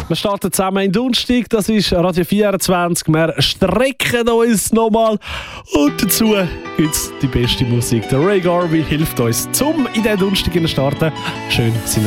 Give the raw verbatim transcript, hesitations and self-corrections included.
Wir starten zusammen in Donnerstag, das ist Radio vierundzwanzig. Wir strecken uns nochmal und dazu gibt es die beste Musik. Der Ray Garvey hilft uns, zum in den Donnerstag zu starten. Schön, sind